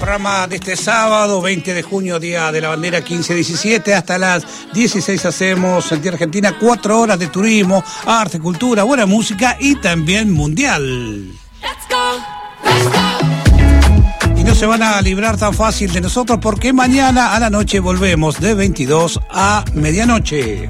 programa de este sábado, 20 de junio, Día de la Bandera 15-17. Hasta las 16 hacemos en Tierra Argentina 4 horas de turismo, arte, cultura, buena música y también mundial. Y no se van a librar tan fácil de nosotros porque mañana a la noche volvemos de 22 a medianoche.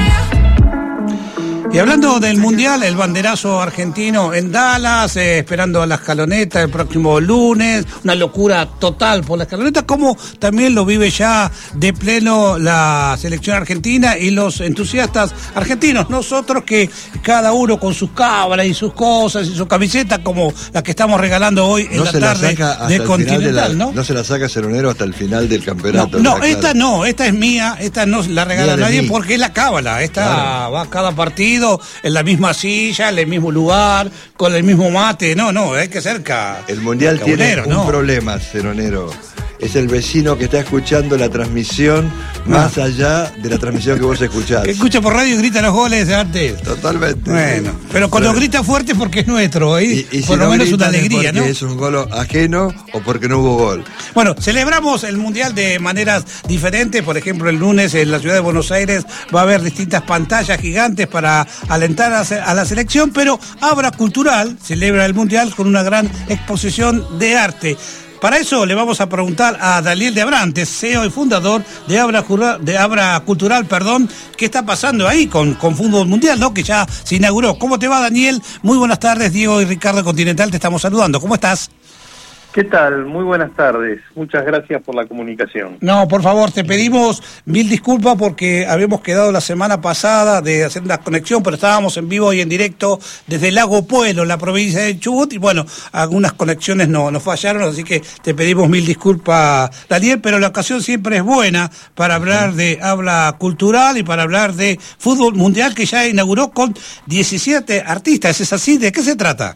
Y hablando del Mundial, el banderazo argentino en Dallas, esperando a la escaloneta el próximo lunes, una locura total por la escaloneta, como también lo vive ya de pleno la selección argentina y los entusiastas argentinos. Nosotros que cada uno con sus cábalas y sus cosas y sus camisetas, como la que estamos regalando hoy en la tarde de Continental, ¿no? No se la saca Ceronero hasta el final del campeonato. No, esta es mía, esta no la regala a nadie porque es la cábala, esta va a cada partido en la misma silla, en el mismo lugar, con el mismo mate. No, hay que ser El Mundial tiene un problema, Ceronero. Es el vecino que está escuchando la transmisión más allá de la transmisión que vos escuchás. Que escucha por radio y grita los goles de antes. Totalmente. Bueno, pero cuando grita fuerte es porque es nuestro, y por si lo menos una alegría, ¿no? Es un gol ajeno o porque no hubo gol. Bueno, celebramos el Mundial de maneras diferentes. Por ejemplo, el lunes en la ciudad de Buenos Aires va a haber distintas pantallas gigantes para alentar a la selección, pero Abra Cultural celebra el Mundial con una gran exposición de arte. Para eso le vamos a preguntar a Daniel de Abrantes, CEO y fundador de Abra Cultural, qué está pasando ahí con Fútbol Mundial, ¿no? Que ya se inauguró. ¿Cómo te va, Daniel? Muy buenas tardes, Diego y Ricardo Continental, te estamos saludando. ¿Cómo estás? ¿Qué tal? Muy buenas tardes. Muchas gracias por la comunicación. No, por favor, te pedimos mil disculpas porque habíamos quedado la semana pasada de hacer una conexión, pero estábamos en vivo y en directo desde Lago Puelo, la provincia de Chubut, y bueno, algunas conexiones nos fallaron, así que te pedimos mil disculpas, Daniel, pero la ocasión siempre es buena para hablar de habla cultural y para hablar de fútbol mundial que ya inauguró con 17 artistas. ¿Es así? ¿De qué se trata?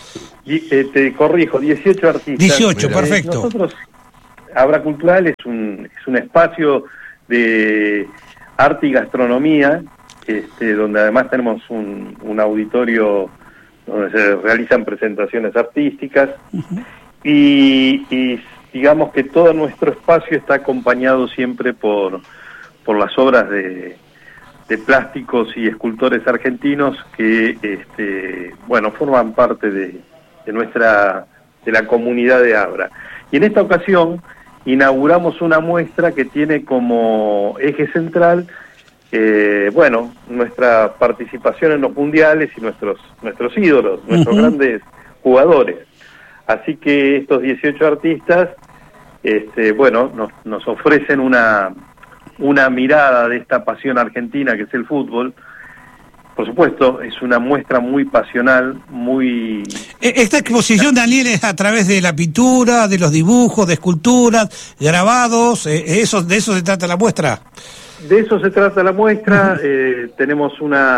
Te corrijo, 18 artistas. 18, perfecto. Nosotros, Abra Cultural es un espacio de arte y gastronomía, donde además tenemos un auditorio donde se realizan presentaciones artísticas, y digamos que todo nuestro espacio está acompañado siempre por las obras de plásticos y escultores argentinos que forman parte de la comunidad de Abra. Y en esta ocasión inauguramos una muestra que tiene como eje central nuestra participación en los mundiales y nuestros ídolos, nuestros grandes jugadores. Así que estos 18 artistas nos ofrecen una mirada de esta pasión argentina que es el fútbol. Por supuesto, es una muestra muy pasional, muy... Esta exposición, Daniel, es a través de la pintura, de los dibujos, de esculturas, grabados, ¿de eso se trata la muestra? De eso se trata la muestra. Tenemos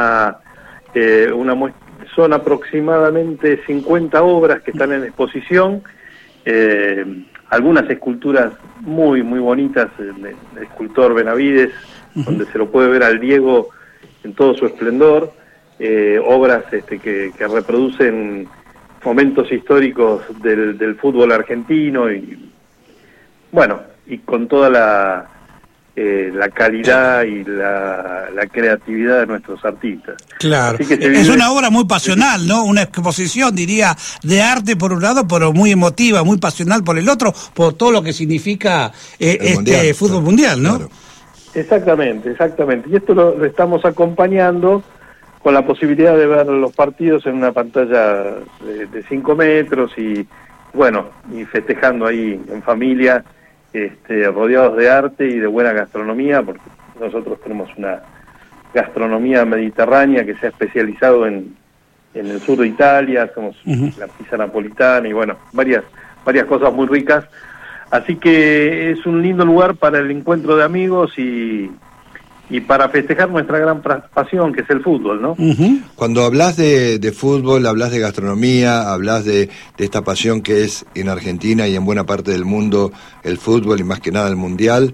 son aproximadamente 50 obras que están en exposición, algunas esculturas muy, muy bonitas, del escultor Benavides, donde se lo puede ver al Diego en todo su esplendor, obras que reproducen momentos históricos del fútbol argentino y con toda la calidad y la creatividad de nuestros artistas. Claro, es una obra muy pasional, ¿no? Una exposición, diría, de arte por un lado, pero muy emotiva, muy pasional por el otro, por todo lo que significa mundial, fútbol mundial, ¿no? Claro. Exactamente. Y esto lo estamos acompañando con la posibilidad de ver los partidos en una pantalla de 5 metros y festejando ahí en familia, rodeados de arte y de buena gastronomía, porque nosotros tenemos una gastronomía mediterránea que se ha especializado en el sur de Italia, hacemos la pizza napolitana y varias cosas muy ricas. Así que es un lindo lugar para el encuentro de amigos y para festejar nuestra gran pasión, que es el fútbol, ¿no? Cuando hablas de fútbol, hablas de gastronomía, hablas de esta pasión que es en Argentina y en buena parte del mundo el fútbol y más que nada el mundial.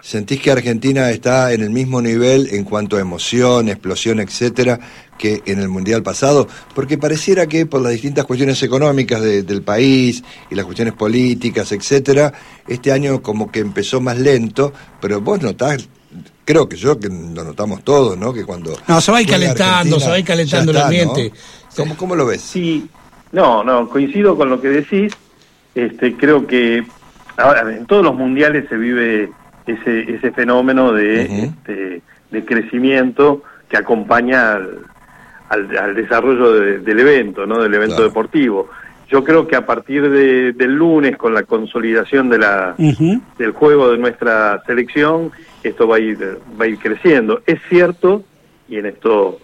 ¿Sentís que Argentina está en el mismo nivel en cuanto a emoción, explosión, etcétera, que en el Mundial pasado? Porque pareciera que por las distintas cuestiones económicas del país y las cuestiones políticas, etcétera, este año como que empezó más lento, pero vos notás, creo que lo notamos todos, ¿no? Que cuando... No, se va a ir calentando, el ambiente. ¿No? ¿Cómo lo ves? Sí, no, coincido con lo que decís. Creo que ahora, en todos los mundiales se vive ese fenómeno de crecimiento que acompaña al desarrollo del evento, ¿no? Del evento deportivo. Yo creo que a partir del lunes, con la consolidación del juego de nuestra selección, esto va a ir creciendo. Es cierto, y en esto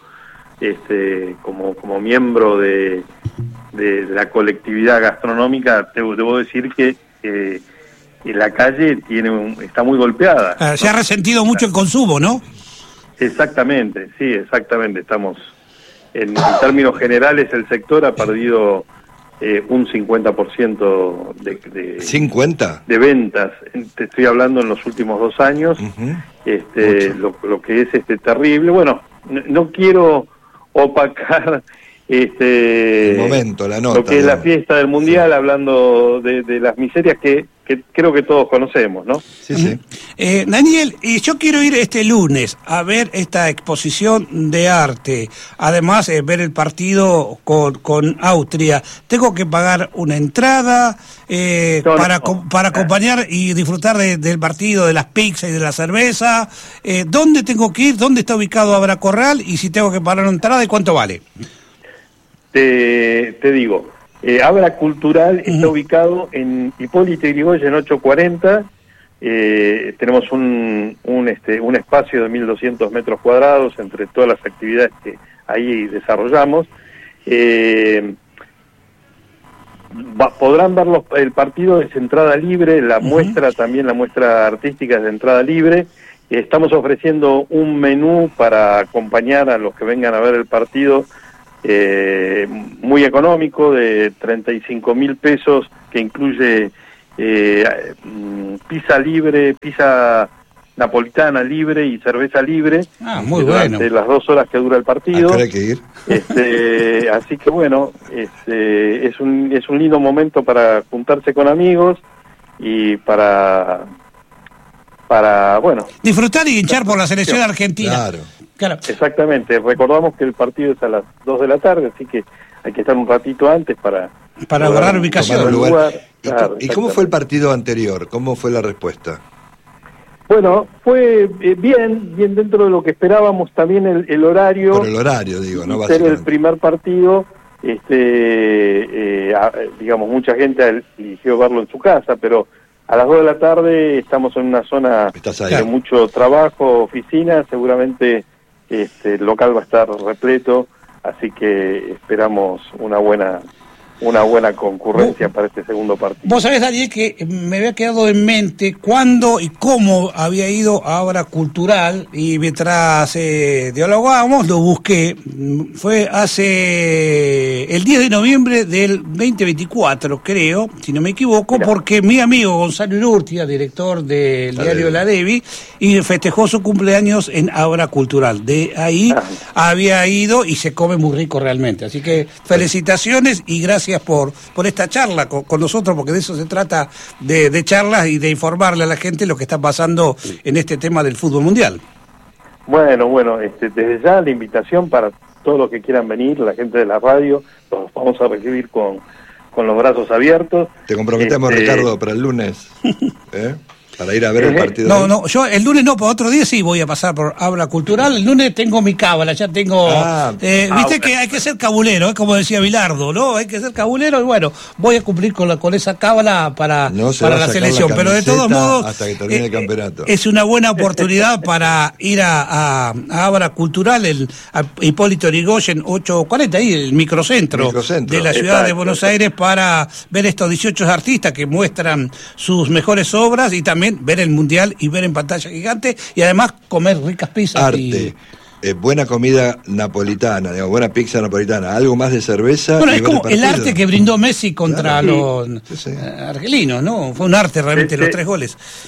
como miembro de la colectividad gastronómica debo decir que la calle está muy golpeada. Se ha resentido mucho el consumo, ¿no? Exactamente, sí, exactamente. Estamos en términos generales, el sector ha perdido un 50% de ¿50? De ventas. Te estoy hablando en los últimos 2 años. Lo que es terrible. Bueno, no quiero opacar el momento, la nota, lo que es la fiesta del Mundial, hablando de las miserias que creo que todos conocemos, ¿no? Sí. Daniel, yo quiero ir este lunes a ver esta exposición de arte, además ver el partido con Austria. ¿Tengo que pagar una entrada para acompañar y disfrutar del partido, de las pizzas y de la cerveza? ¿Dónde tengo que ir? ¿Dónde está ubicado Abra Corral? Y si tengo que pagar una entrada, ¿y cuánto vale? Te digo, Abra Cultural está ubicado en Hipólito Yrigoyen 840. Tenemos un espacio de 1.200 metros cuadrados entre todas las actividades que ahí desarrollamos. Podrán ver el partido, es entrada libre, la muestra artística es de entrada libre. Estamos ofreciendo un menú para acompañar a los que vengan a ver el partido, muy económico, de 35.000 pesos, que incluye pizza napolitana libre y cerveza libre. Muy durante bueno. las 2 horas que dura el partido. Hay que ir. Así que bueno, es un lindo momento para juntarse con amigos y para disfrutar y hinchar por la selección argentina. Claro. Exactamente. Recordamos que el partido es a las 2 de la tarde, así que hay que estar un ratito antes para agarrar ubicación. Claro, ¿Y cómo fue el partido anterior? ¿Cómo fue la respuesta? Bueno, fue bien dentro de lo que esperábamos. También el horario. Por el horario, digo, ¿no? Ser el primer partido, digamos, mucha gente eligió verlo en su casa, pero a las 2 de la tarde estamos en una zona de mucho trabajo, oficina, seguramente el local va a estar repleto, así que esperamos una buena concurrencia para este segundo partido. Vos sabés, Daniel, que me había quedado en mente cuándo y cómo había ido a Abra Cultural, y mientras dialogábamos lo busqué. Fue hace el 10 de noviembre del 2024, creo, si no me equivoco. Mirá. Porque mi amigo Gonzalo Urrutia, director del diario La Devi, y festejó su cumpleaños en Abra Cultural. De ahí había ido y se come muy rico realmente. Así que felicitaciones y gracias por esta charla con nosotros, porque de eso se trata, de charlas y de informarle a la gente lo que está pasando en este tema del fútbol mundial. Bueno, desde ya la invitación para todos los que quieran venir, la gente de la radio, los vamos a recibir con los brazos abiertos. Te comprometemos, Ricardo, para el lunes, para ir a ver el partido. No, yo el lunes no, para otro día sí voy a pasar por Abra Cultural. El lunes tengo mi cábala, ya tengo... viste que hay que ser cabulero, como decía Bilardo, ¿no? Hay que ser cabulero y bueno, voy a cumplir con esa cábala para la selección. Pero de todos modos, hasta que termine el campeonato. Es una buena oportunidad para ir a Abra Cultural, a Hipólito Yrigoyen 840, ahí el microcentro de la ciudad de Buenos Aires, para ver estos 18 artistas que muestran sus mejores obras y también ver el mundial y ver en pantalla gigante y además comer ricas pizzas. Arte, buena comida napolitana, digamos, buena pizza napolitana, algo más de cerveza. Bueno, es como el arte que brindó Messi contra los argelinos, ¿no? Fue un arte realmente los 3 goles.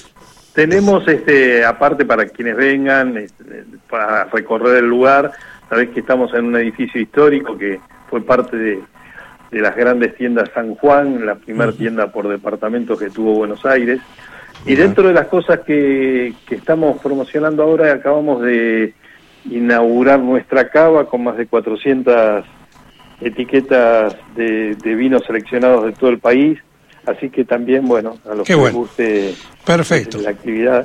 Tenemos, aparte para quienes vengan, para recorrer el lugar, sabés que estamos en un edificio histórico que fue parte de las grandes tiendas San Juan, la primera tienda por departamento que tuvo Buenos Aires. Y dentro de las cosas que estamos promocionando ahora, acabamos de inaugurar nuestra cava con más de 400 etiquetas de vinos seleccionados de todo el país. Así que también, bueno, a los que les guste la actividad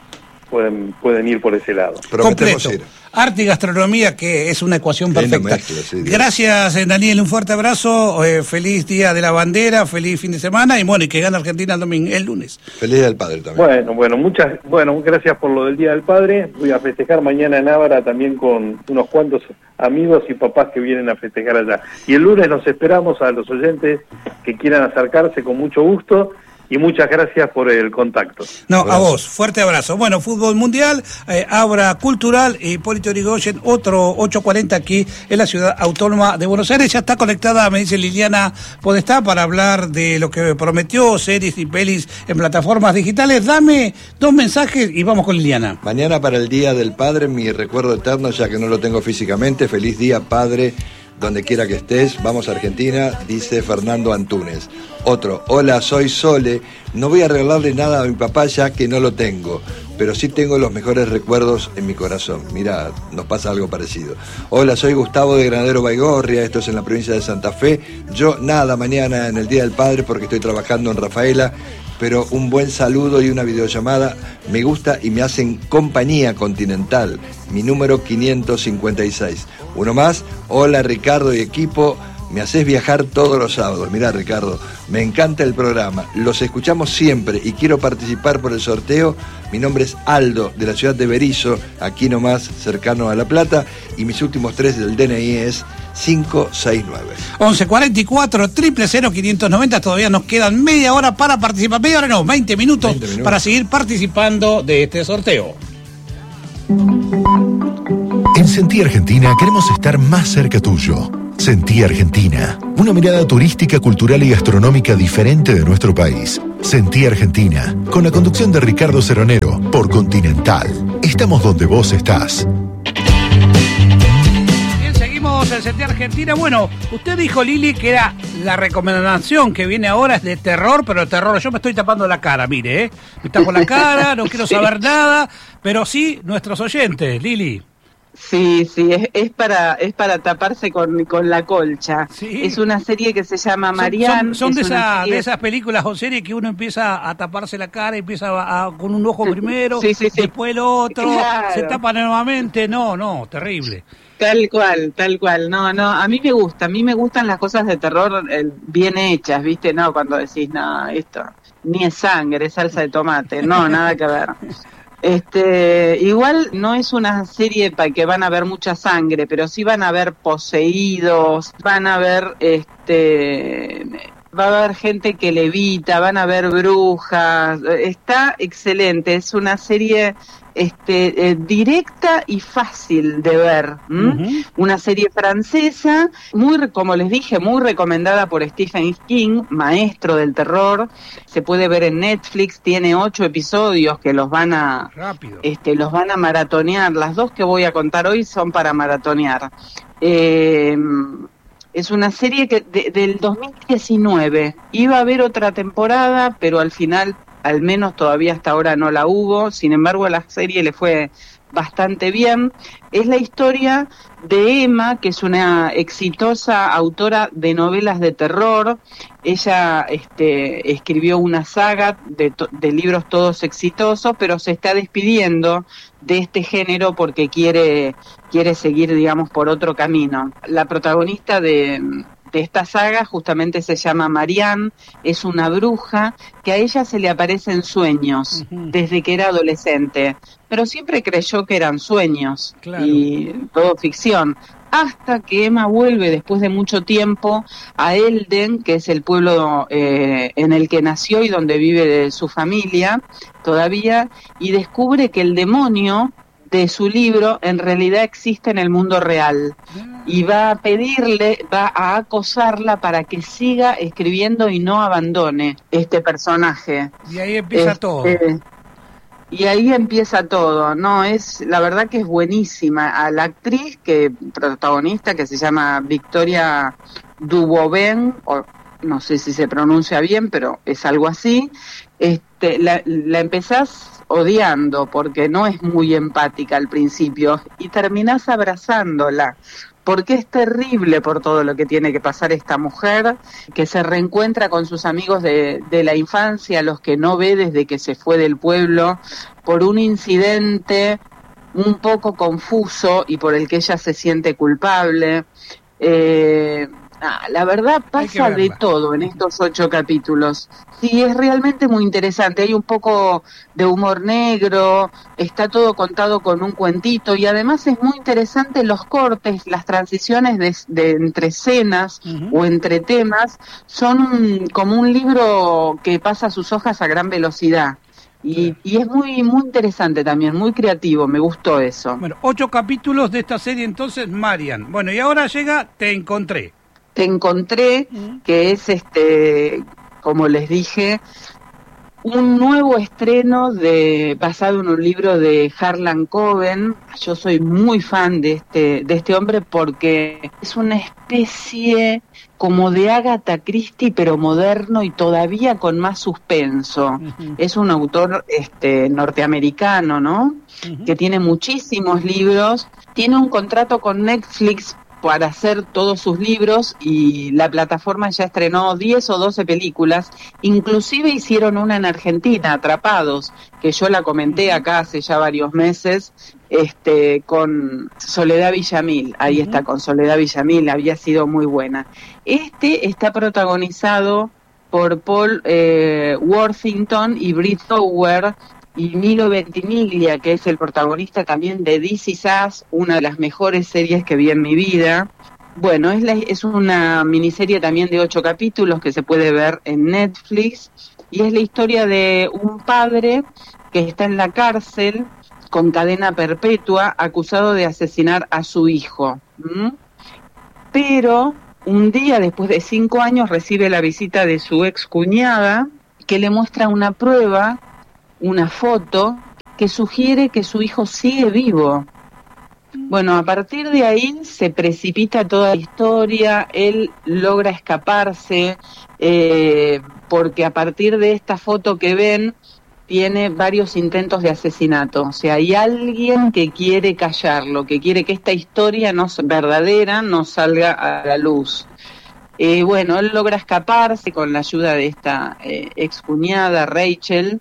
pueden ir por ese lado. Completo. Arte y gastronomía, que es una ecuación perfecta. Gracias, Daniel, un fuerte abrazo, feliz Día de la Bandera, feliz fin de semana, y bueno, y que gane Argentina el lunes. Feliz Día del Padre también. Bueno, gracias por lo del Día del Padre. Voy a festejar mañana en Ávara también con unos cuantos amigos y papás que vienen a festejar allá. Y el lunes los esperamos a los oyentes que quieran acercarse con mucho gusto. Y muchas gracias por el contacto. A vos, fuerte abrazo. Bueno, fútbol mundial, Abra Cultural y Hipólito Yrigoyen, otro 8:40 aquí en la Ciudad Autónoma de Buenos Aires. Ya está conectada, me dice Liliana Podestá, para hablar de lo que prometió, series y pelis en plataformas digitales. Dame 2 mensajes y vamos con Liliana. Mañana para el Día del Padre, mi recuerdo eterno, ya que no lo tengo físicamente. Feliz día, Padre, donde quiera que estés. Vamos a Argentina, dice Fernando Antunes. Otro, hola, soy Sole, no voy a regalarle nada a mi papá ya que no lo tengo, pero sí tengo los mejores recuerdos en mi corazón. Mirá, nos pasa algo parecido. Hola, soy Gustavo de Granadero Baigorria, esto es en la provincia de Santa Fe. Yo nada mañana en el Día del Padre porque estoy trabajando en Rafaela, pero un buen saludo y una videollamada me gusta y me hacen compañía Continental, mi número 556. Uno más, hola Ricardo y equipo, me haces viajar todos los sábados. Mirá, Ricardo, me encanta el programa, los escuchamos siempre y quiero participar por el sorteo. Mi nombre es Aldo, de la ciudad de Berizo, aquí nomás, cercano a La Plata, y mis últimos 3 del DNI es 569. 1144 000 590. Todavía nos quedan media hora para participar. 20 minutos para seguir participando de este sorteo. En Sentí Argentina queremos estar más cerca tuyo. Sentí Argentina, una mirada turística, cultural y gastronómica diferente de nuestro país. Sentí Argentina, con la conducción de Ricardo Ceronero, por Continental. Estamos donde vos estás. Bien, seguimos en Sentí Argentina. Bueno, usted dijo, Lili, que era la recomendación que viene ahora es de terror, pero terror, yo me estoy tapando la cara, mire, me tapo la cara, no quiero saber nada, pero sí nuestros oyentes, Lili. Sí, es para taparse con la colcha. Sí. Es una serie que se llama Marianne. Son de esas películas o series que uno empieza a taparse la cara, empieza con un ojo primero, después el otro, claro. Se tapa nuevamente, no, terrible. Tal cual, no, a mí me gustan las cosas de terror bien hechas, ¿viste? No, cuando decís, no, esto ni es sangre, es salsa de tomate, no, nada que ver. Igual no es una serie para que van a ver mucha sangre, pero sí van a ver poseídos, van a ver va a haber gente que levita, van a ver brujas. Está excelente, es una serie directa y fácil de ver. Una serie francesa, como les dije, muy recomendada por Stephen King, maestro del terror. Se puede ver en Netflix, tiene 8 episodios que los van a maratonear. Las 2 que voy a contar hoy son para maratonear. Es una serie que del 2019 iba a haber otra temporada, pero al final, al menos todavía hasta ahora no la hubo. Sin embargo, a la serie le fue bastante bien. Es la historia de Emma, que es una exitosa autora de novelas de terror. Ella escribió una saga de libros todos exitosos, pero se está despidiendo de este género porque quiere seguir, digamos, por otro camino. La protagonista de esta saga justamente se llama Marianne, es una bruja que a ella se le aparecen sueños desde que era adolescente, pero siempre creyó que eran sueños, claro, y todo ficción, hasta que Emma vuelve después de mucho tiempo a Elden, que es el pueblo en el que nació y donde vive su familia todavía, y descubre que el demonio de su libro en realidad existe en el mundo real, y va a acosarla para que siga escribiendo y no abandone este personaje. Y ahí empieza todo. y ahí empieza todo, ¿no? La verdad que es buenísima. A la actriz protagonista, que se llama Victoria Dubovén, o no sé si se pronuncia bien, pero es algo así, la empezás odiando porque no es muy empática al principio y terminás abrazándola, porque es terrible por todo lo que tiene que pasar esta mujer, que se reencuentra con sus amigos de la infancia, los que no ve desde que se fue del pueblo, por un incidente un poco confuso y por el que ella se siente culpable. La verdad pasa de todo en estos 8 capítulos. Sí, es realmente muy interesante. Hay un poco de humor negro, está todo contado con un cuentito y además es muy interesante los cortes, las transiciones de entre escenas o entre temas. Son como un libro que pasa sus hojas a gran velocidad. Y es muy muy interesante también, muy creativo, me gustó eso. Bueno, 8 capítulos de esta serie entonces, Marian. Bueno, y ahora llega Te Encontré. Te Encontré, que es, como les dije, un nuevo estreno basado en un libro de Harlan Coben. Yo soy muy fan de este hombre porque es una especie como de Agatha Christie, pero moderno y todavía con más suspenso. Es un autor norteamericano, ¿no? Que tiene muchísimos libros. Tiene un contrato con Netflix para hacer todos sus libros y la plataforma ya estrenó 10 o 12 películas, inclusive hicieron una en Argentina, Atrapados, que yo la comenté acá hace ya varios meses, con Soledad Villamil, ahí está, con Soledad Villamil, había sido muy buena. Está protagonizado por Paul Worthington y Britt Lower, y Milo Ventimiglia, que es el protagonista también de This Is Us, una de las mejores series que vi en mi vida. Bueno, es una miniserie también de 8 capítulos que se puede ver en Netflix, y es la historia de un padre que está en la cárcel con cadena perpetua, acusado de asesinar a su hijo. Pero un día, después de 5 años, recibe la visita de su excuñada, que le muestra una prueba, una foto que sugiere que su hijo sigue vivo. Bueno, a partir de ahí se precipita toda la historia, él logra escaparse, porque a partir de esta foto que ven, tiene varios intentos de asesinato. O sea, hay alguien que quiere callarlo, que quiere que esta historia verdadera no salga a la luz. Bueno, él logra escaparse con la ayuda de esta excuñada, Rachel,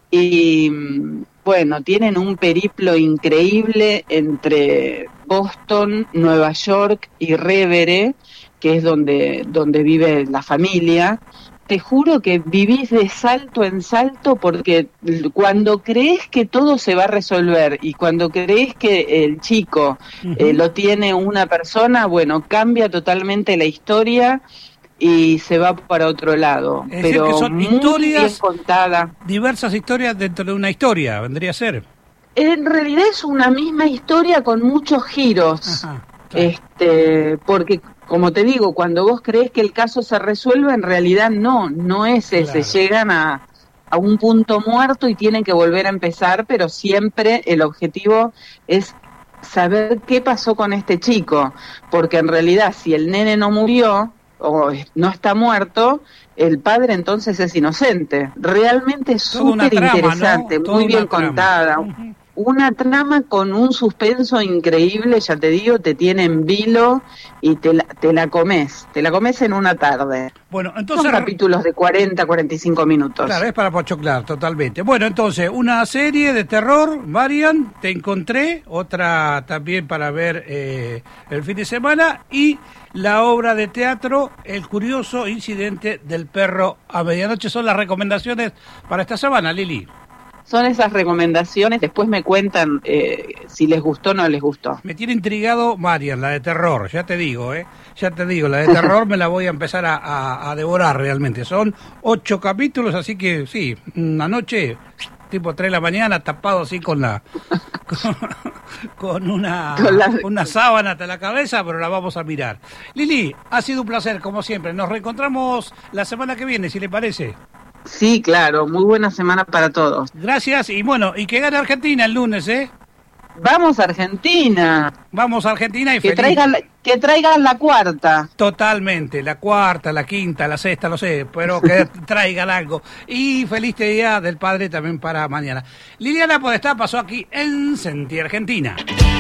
y bueno, tienen un periplo increíble entre Boston, Nueva York y Revere, que es donde vive la familia. Te juro que vivís de salto en salto, porque cuando crees que todo se va a resolver y cuando crees que el chico lo tiene una persona, bueno, cambia totalmente la historia y se va para otro lado. Es pero decir, que son muy historias, bien contada. Diversas historias dentro de una historia, vendría a ser. En realidad es una misma historia con muchos giros. Ajá, claro. Porque, como te digo, cuando vos crees que el caso se resuelve, en realidad no es ese. Claro. Llegan a un punto muerto y tienen que volver a empezar, pero siempre el objetivo es saber qué pasó con este chico, porque en realidad si el nene no murió o no está muerto, el padre entonces es inocente. Realmente es súper interesante, ¿no? Muy bien contada. Una trama con un suspenso increíble, ya te digo, te tiene en vilo y te la comes en una tarde. Bueno, entonces son capítulos de 40, 45 minutos. Claro, es para pochoclar totalmente. Bueno, entonces, una serie de terror, Marian, Te Encontré, otra también para ver el fin de semana, y la obra de teatro El curioso incidente del perro a medianoche. Son las recomendaciones para esta semana, Lili. Son esas recomendaciones, después me cuentan si les gustó o no les gustó. Me tiene intrigado Marian, la de terror, ya te digo, la de terror me la voy a empezar a devorar realmente. Son 8 capítulos, así que sí, una noche, tipo 3 de la mañana, tapado así con una sábana hasta la cabeza, pero la vamos a mirar. Lili, ha sido un placer, como siempre. Nos reencontramos la semana que viene, si le parece. Sí, claro, muy buena semana para todos. Gracias, y bueno, y que gane Argentina el lunes, ¿eh? Vamos a Argentina. Vamos a Argentina y Que feliz. traigan la cuarta. Totalmente, la cuarta, la quinta, la sexta, no sé, pero que traigan algo. Y feliz Día del Padre también para mañana. Liliana Podestá pasó aquí en Sentir Argentina.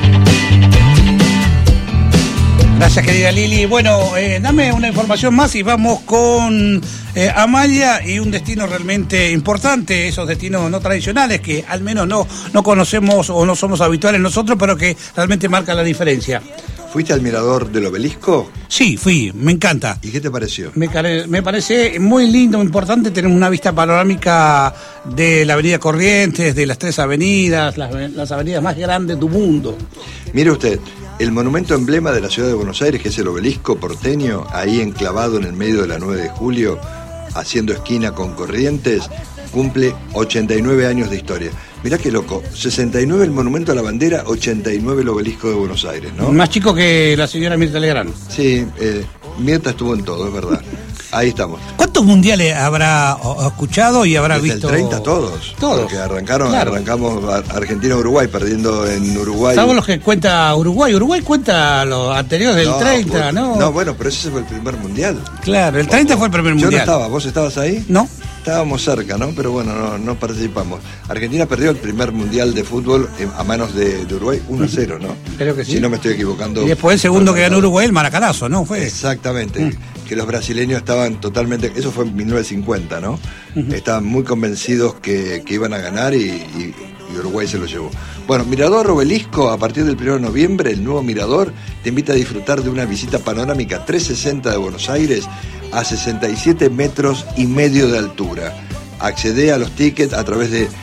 Gracias, querida Lili. Bueno, dame una información más y vamos con Amalia y un destino realmente importante, esos destinos no tradicionales que al menos no conocemos o no somos habituales nosotros, pero que realmente marcan la diferencia. ¿Fuiste al mirador del Obelisco? Sí, fui, me encanta. ¿Y qué te pareció? Me parece muy lindo, muy importante tener una vista panorámica de la avenida Corrientes, de las 3 avenidas, las avenidas más grandes del mundo. Mire usted, el monumento emblema de la ciudad de Buenos Aires, que es el Obelisco porteño, ahí enclavado en el medio de la 9 de julio, haciendo esquina con Corrientes, cumple 89 años de historia. Mirá qué loco, 69 el monumento a la bandera, 89 el Obelisco de Buenos Aires, ¿no? Más chico que la señora Mirta Legrand. Sí, Mirta estuvo en todo, es verdad. Ahí estamos. ¿Cuántos mundiales habrá escuchado y habrá Desde visto? el 30 todos. Porque arrancamos Argentina-Uruguay, perdiendo en Uruguay. ¿Sabemos los que cuenta Uruguay? Uruguay cuenta los anteriores del 30, ¿no? No, bueno, pero ese fue el primer mundial. Claro, el 30 fue el primer mundial. Yo no estaba, ¿vos estabas ahí? No. Estábamos cerca, ¿no? Pero bueno, no participamos. Argentina perdió el primer mundial de fútbol a manos de Uruguay 1-0, ¿no? Creo que sí. Si no me estoy equivocando. Y después el segundo que ganó Uruguay, el Maracanazo, ¿no? Fue. Exactamente. Que los brasileños estaban totalmente, eso fue en 1950, ¿no? Estaban muy convencidos que iban a ganar y Uruguay se lo llevó. Bueno, Mirador Obelisco, a partir del 1 de noviembre, el nuevo Mirador te invita a disfrutar de una visita panorámica 360 de Buenos Aires a 67 metros y medio de altura. Accede a los tickets a través de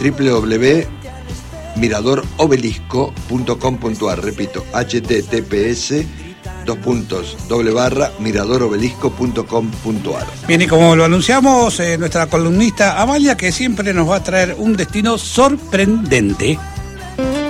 www.miradorobelisco.com.ar. Repito, https://miradorobelisco.com.ar. Bien, y como lo anunciamos, nuestra columnista Amalia, que siempre nos va a traer un destino sorprendente.